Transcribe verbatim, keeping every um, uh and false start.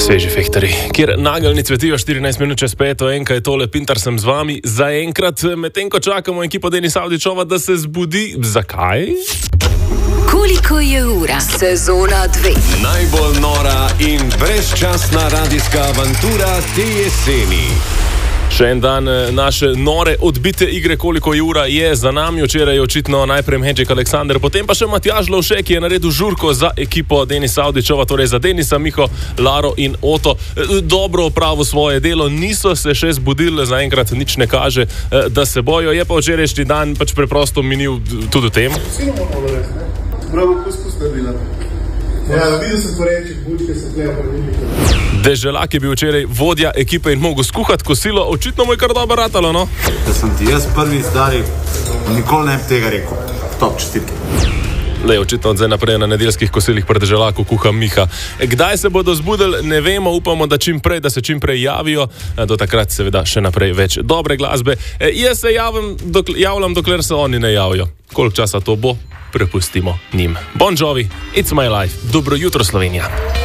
Sveži fehtarji, kjer nageljni cvetijo štirinajst minut čez peto, enka je tole, Pintar sem z vami. Zaenkrat, medtem ko čakamo ekipo Denisa Avdićova, da se zbudi. Zakaj? Koliko je ura? Sezona dve. Najbolj nora in brezčasna radijska avantura te jeseni. Še en dan naše nore odbite igre, koliko je ura, je za nami. Včeraj je očitno najprej Henrik Aleksander, potem pa še Matjaž Lovše, ki je naredil žurko za ekipo Denisa Avdićova, torej za Denisa, Miho, Laro in Oto. Dobro opravil svoje delo, niso se še zbudili, zaenkrat nič ne kaže, da se bojo. Je pa včerajšnji dan pač preprosto minil tudi v tem. Vsi imamo malo res, ne? Prav poskus naredila. Ja, videl sem poreček, bučke se tlejo predvidnika. Deželak je bil včeraj vodja ekipe in mogel skuhati kosilo, očitno mu je kar dobro ratalo, no? Da sem ti jaz prvi stari, nikoli ne bi tega rekel. Top čestitke. Le, očitno od zdaj naprej na nedeljskih kosilih pri Deželaku kuha Miha. Kdaj se bodo zbudili, ne vemo, upamo, da čim prej, da se čim prej javijo. Do takrat seveda še naprej več dobre glasbe. Jaz se javim, dokl- javljam, dokler se oni ne javijo. Koliko časa to bo, prepustimo njim. Bon Jovi, It's My Life. Dobro jutro, Slovenija.